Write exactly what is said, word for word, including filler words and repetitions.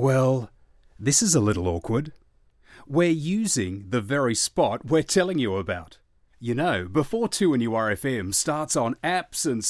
Well, this is a little awkward. We're using the very spot we're telling you about. You know, before two N U R F M starts on apps and